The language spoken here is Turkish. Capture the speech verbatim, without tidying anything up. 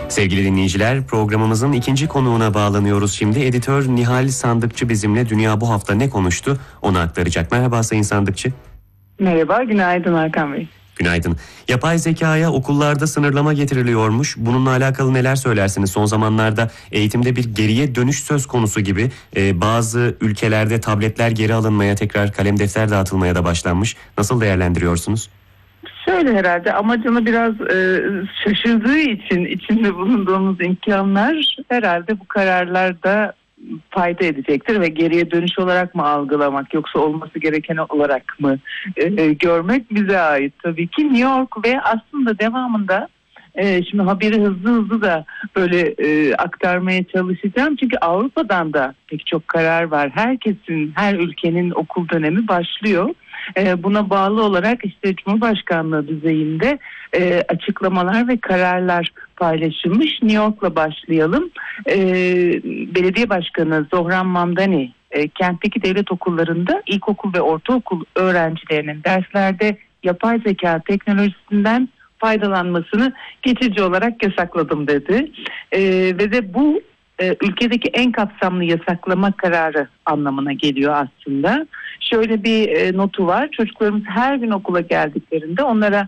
Sevgili dinleyiciler, programımızın ikinci konuğuna bağlanıyoruz şimdi. Editör Nihal Sandıkçı bizimle. Dünya bu hafta ne konuştu onu aktaracak. Merhaba Sayın Sandıkçı. Merhaba, günaydın Hakan Bey. Günaydın. Yapay zekaya okullarda sınırlama getiriliyormuş. Bununla alakalı neler söylersiniz? Son zamanlarda eğitimde bir geriye dönüş söz konusu gibi. Ee, bazı ülkelerde tabletler geri alınmaya, tekrar kalem defter dağıtılmaya da başlanmış. Nasıl değerlendiriyorsunuz? Şöyle, herhalde amacını biraz e, şaşırdığı için içinde bulunduğumuz imkanlar herhalde bu kararlarda fayda edecektir ve geriye dönüş olarak mı algılamak yoksa olması gereken olarak mı e, görmek bize ait tabii ki. New York ve aslında devamında e, şimdi haberi hızlı hızlı da böyle e, aktarmaya çalışacağım. Çünkü Avrupa'dan da pek çok karar var. Herkesin, her ülkenin okul dönemi başlıyor. E, buna bağlı olarak işte Cumhurbaşkanlığı düzeyinde e, açıklamalar ve kararlar paylaşılmış. New York'la başlayalım. E, Belediye Başkanı Zohran Mamdani e, kentteki devlet okullarında ilkokul ve ortaokul öğrencilerinin derslerde yapay zeka teknolojisinden faydalanmasını geçici olarak yasakladım dedi. E, ve de bu e, ülkedeki en kapsamlı yasaklama kararı anlamına geliyor aslında. Şöyle bir e, notu var. Çocuklarımız her gün okula geldiklerinde onlara